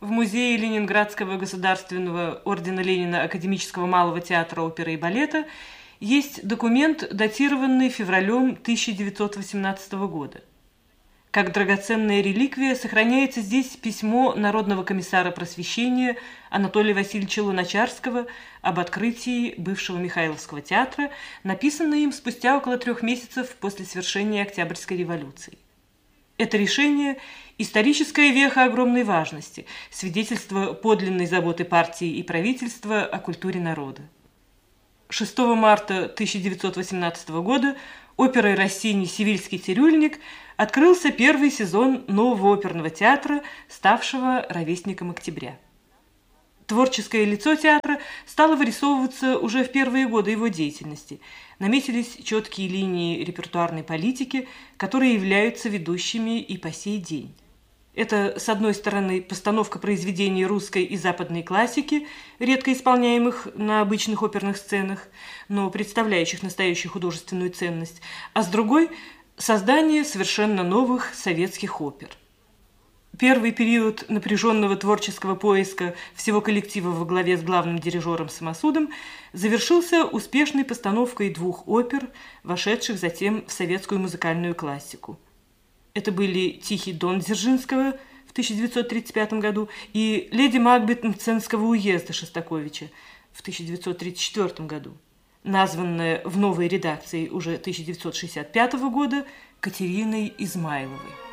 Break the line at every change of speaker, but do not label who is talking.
в музее Ленинградского государственного ордена Ленина Академического малого театра оперы и балета есть документ, датированный февралем 1918 года. Как драгоценная реликвия сохраняется здесь письмо Народного комиссара просвещения Анатолия Васильевича Луначарского об открытии бывшего Михайловского театра, написанное им спустя около 3 месяцев после свершения Октябрьской революции. Это решение – историческая веха огромной важности, свидетельство подлинной заботы партии и правительства о культуре народа. 6 марта 1918 года оперой Россини «Севильский цирюльник» открылся первый сезон нового оперного театра, ставшего ровесником «Октября». Творческое лицо театра стало вырисовываться уже в первые годы его деятельности. Наметились четкие линии репертуарной политики, которые являются ведущими и по сей день. Это, с одной стороны, постановка произведений русской и западной классики, редко исполняемых на обычных оперных сценах, но представляющих настоящую художественную ценность, а с другой – создание совершенно новых советских опер. Первый период напряженного творческого поиска всего коллектива во главе с главным дирижером Самосудом завершился успешной постановкой 2 опер, вошедших затем в советскую музыкальную классику. Это были «Тихий дон» Дзержинского в 1935 году и «Леди Макбет Мценского уезда» Шостаковича в 1934 году, названная в новой редакции уже 1965 года Катериной Измайловой.